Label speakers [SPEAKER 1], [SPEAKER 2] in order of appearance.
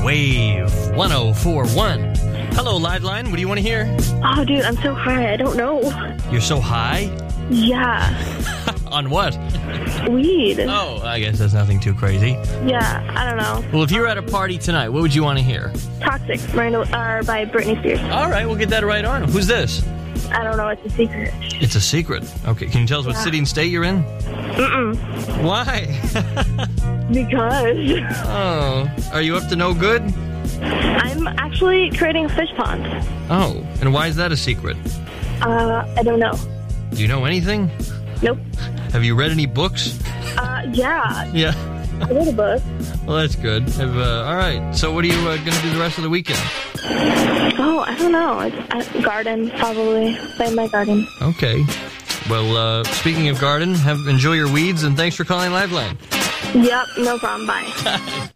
[SPEAKER 1] Wave 1041. Hello, Liveline. What do you want to hear?
[SPEAKER 2] Oh, dude, I'm so high. I don't know.
[SPEAKER 1] You're so high?
[SPEAKER 2] Yeah.
[SPEAKER 1] On what?
[SPEAKER 2] Weed.
[SPEAKER 1] Oh, I guess that's nothing too crazy.
[SPEAKER 2] Yeah, I don't know.
[SPEAKER 1] Well, if you were at a party tonight, what would you want to hear?
[SPEAKER 2] Toxic by Britney Spears.
[SPEAKER 1] All right, we'll get that right on. Who's this?
[SPEAKER 2] I don't know. It's a secret.
[SPEAKER 1] It's a secret. Okay, can you tell us what city and state you're in?
[SPEAKER 2] Mm-mm.
[SPEAKER 1] Why?
[SPEAKER 2] Because
[SPEAKER 1] Oh, are you up to no good?
[SPEAKER 2] I'm actually creating a fish pond.
[SPEAKER 1] Oh, and why is that a secret?
[SPEAKER 2] I don't know.
[SPEAKER 1] Do you know anything?
[SPEAKER 2] Nope.
[SPEAKER 1] Have you read any books?
[SPEAKER 2] Yeah.
[SPEAKER 1] Yeah.
[SPEAKER 2] I wrote a book.
[SPEAKER 1] Well, that's good. All right. So what are you going to do the rest of the weekend?
[SPEAKER 2] Oh, I don't know. Garden, probably. Play in my garden.
[SPEAKER 1] Okay. Well, speaking of garden, enjoy your weeds, and thanks for calling Liveline.
[SPEAKER 2] Yep, no problem. Bye.